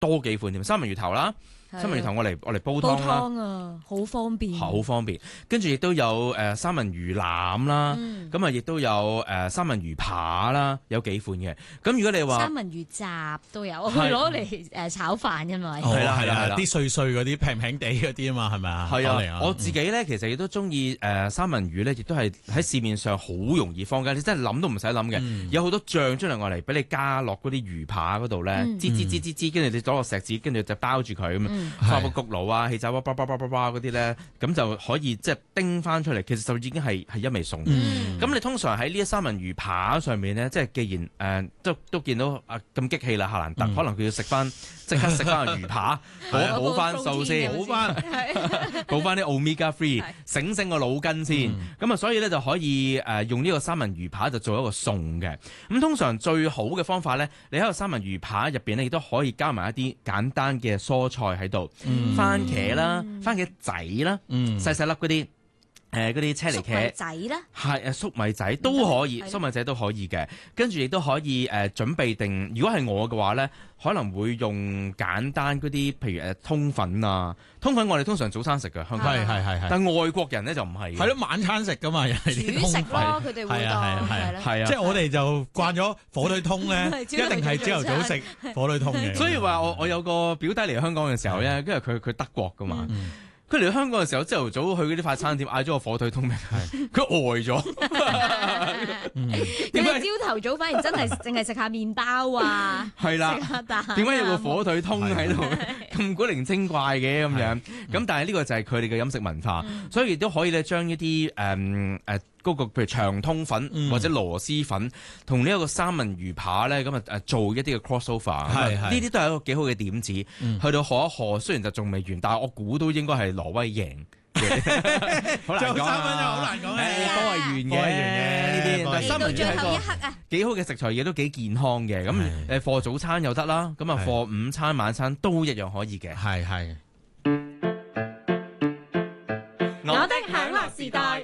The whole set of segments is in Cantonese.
多幾款添，三文魚頭啦。三文魚頭我嚟煲湯啦， 煲湯啊，好方便， 好方便。跟住亦都有三文魚腩啦，咁啊亦都有三文魚扒啦，有幾款嘅。咁如果你話三文魚雜都有，佢攞嚟炒飯㗎嘛。 係啦係啦， 啲碎碎嗰啲平平地嗰啲啊嘛，係咪啊？ 係啊，我自己咧其實亦都中意三文魚咧，亦都係喺市面上好容易放嘅，你真係諗都唔使諗嘅。有好多醬出嚟我嚟俾你加落嗰啲魚扒嗰度咧，擠，跟住你攞個錫紙，跟住就包住佢咁放個焗爐啊，氣炸鍋嗰啲咧，咁就可以即係叮翻出嚟。其實就已經係一味餸。咁你通常喺呢一三文魚扒上面咧，即係既然都見到咁激氣啦，夏蘭特可能佢要即刻食翻個魚扒，補翻數先，補翻啲 Omega 3，醒個腦筋先。咁啊，所以咧就可以用呢個三文魚扒就做一個餸嘅。咁通常最好嘅方法咧，你喺個三文魚扒入邊咧，亦都可以加埋一啲簡單嘅蔬菜喺度。番茄啦，番茄仔啦，細細粒嗰啲，嗰啲車厘茄仔啦， 係粟米仔都可以，粟米仔都可以嘅。跟住亦都可以準備定，如果係我嘅話咧，可能會用簡單嗰啲，譬如通粉啊，通粉我哋通常早餐食嘅，香港係， 但係外國人咧就唔係， 係咯，晚餐食噶嘛，又係啲煮食咯，佢哋會當係啊， 即係我哋就慣咗火腿通咧，一定係朝頭早食火腿通嘅。 所以話我有個表弟嚟香港嘅時候咧，因為佢德國噶嘛。佢嚟香港嘅時候，朝頭早去嗰啲快餐店嗌咗個火腿通俾佢，佢呆咗。 點解朝頭早反而真係淨係食下麵包啊？ 係啦，點解有個火腿通喺度咁古靈精怪嘅咁樣？咁但係呢個就係佢哋嘅飲食文化，所以亦都可以咧將一啲嗰個譬如長通粉或者螺絲粉同呢一個三文魚扒咧，咁做一啲嘅 crossover，呢啲都係一個幾好嘅點子。去到賀一賀，雖然就仲未完，但係我估都應該係挪威贏嘅。好難講三文就好難講嘅， 都係圓嘅呢啲。但係三文魚最後一刻啊， 幾好嘅食材，亦都幾健康嘅。咁課早餐又得啦，咁啊課午餐晚餐都一樣可以嘅。 係。 我的享樂時代。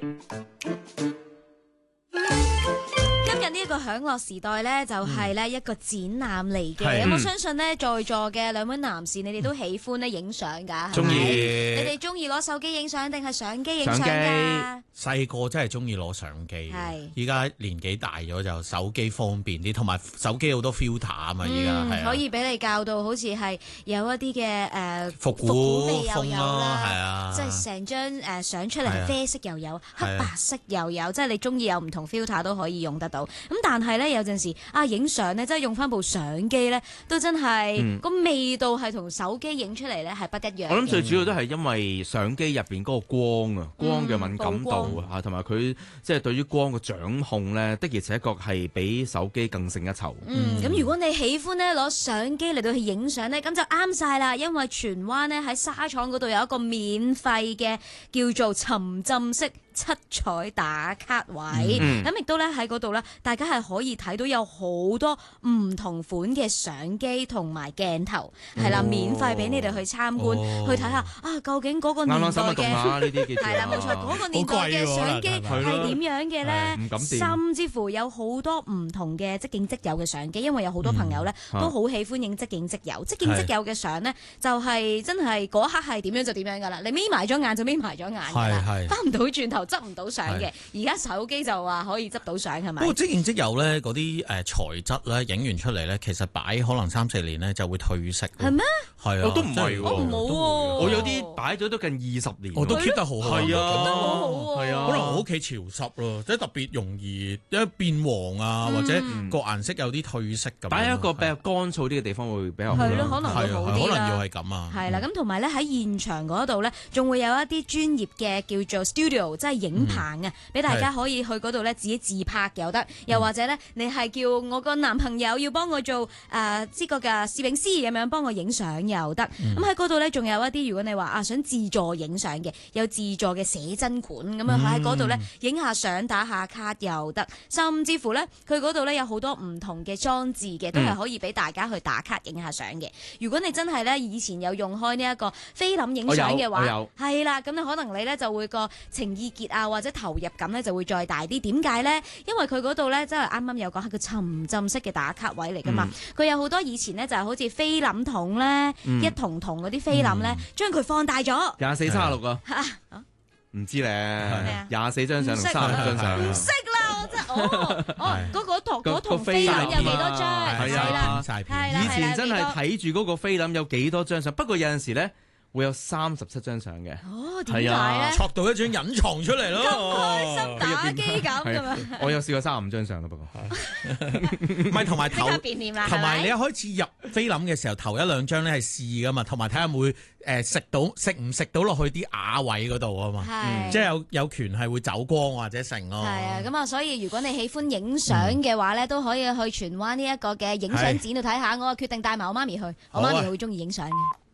呢一個享樂時代咧，就係咧一個展覽嚟嘅。咁我相信咧，在座嘅兩位男士，你哋都喜歡咧影相㗎，係咪？你哋中意攞手機影相定係相機影相㗎？ 細個真係中意攞相機，依家年紀大咗就手機方便啲，同埋手機好多 filter 啊嘛，依家係可以俾你教到好似係有一啲嘅復古味又有啦， 係啊， 即係成張相出嚟啡色又有，黑白色又有，即係你中意有唔同 filter 都可以用得到。咁但係咧有陣時影相咧，真係用翻部相機咧，都真係個味道係同手機影出嚟咧係不一樣。 我諗最主要都係因為相機入邊嗰個光嘅敏感度同埋佢即係對於光嘅掌控咧，的而且確係比手機更勝一籌。 咁如果你喜歡咧攞相機嚟到去影相咧，咁就啱晒啦，因為荃灣咧喺沙廠嗰度有一個免費嘅叫做沉浸式七彩打卡位，咁亦都咧喺嗰度咧，大家係可以睇到有好多唔同款嘅相機同埋鏡頭，係啦，免費俾你哋去參觀，去睇下究竟嗰個年代嘅係啦，冇錯，嗰個年代嘅相機係點樣嘅咧？甚至乎有好多唔同嘅即影即有嘅相機，因為有好多朋友咧都好喜歡影即影即有，即影即有嘅相咧就係真係嗰刻係點樣就點樣噶啦，你眯埋咗眼就眯埋咗眼噶啦，翻唔到轉頭。執唔到相嘅，而家手機就話可以執到相係咪？ 不過即影即有咧，嗰啲材質咧，影完出嚟咧，其實擺可能3-4年咧就會褪色。 係咩？ 係啊， 我都唔係喎， 我有啲擺咗都近20年， 我都 keep 得好好， 係啊， 係啊，可能我屋企潮濕咯，即係特別容易一變黃啊，或者個顏色有啲褪色咁。 擺喺一個比較乾燥啲嘅地方會比較好。 係咯，可能會好啲啦。 可能要係咁啊。 係啦，咁同埋咧喺現場嗰度咧，仲會有一啲專業嘅叫做 studio，即係影棚啊，俾大家可以去嗰度咧自己自拍又得，又或者咧你係叫我個男朋友要幫我做呢個嘅攝影師咁樣幫我影相又得。咁喺嗰度咧仲有一啲，如果你話想自助影相嘅，有自助嘅寫真館咁樣喺嗰度咧影下相打下卡又得，甚至乎咧佢嗰度咧有好多唔同嘅裝置嘅，都係可以俾大家去打卡影下相嘅。如果你真係咧以前有用開呢一個菲林影相嘅話，係啦，咁你可能你咧就會個情意結啊或者投入感咧就會再大啲。點解咧？因為佢嗰度咧，即係啱啱有講係個沉浸式嘅打卡位嚟噶嘛。佢有好多以前咧就係好似菲林筒咧，一筒筒嗰啲菲林咧，將佢放大咗 24-36啊。唔知咧，24張相同36張相。 唔識啦，我真係嗰筒菲林有幾多張？係啦， 以前真係睇住嗰個菲林有幾多張相，不過有陣時咧會有37張相嘅。 哦，點解咧？ 戳到一張隱藏出嚟咯， 咁開心打機咁㗎嘛？ 我有試過35張相咯，不過唔係同埋頭，同埋你一開始入菲林嘅時候，頭一兩張咧係試噶嘛，同埋睇下會食唔食到落去啲瓦位嗰度啊嘛，即係有權係會走光或者成咯。 係啊，咁啊，所以如果你喜歡影相嘅話咧，都可以去荃灣呢一個嘅影相展度睇下。我決定帶埋我媽咪去，我媽咪好中意影相嘅。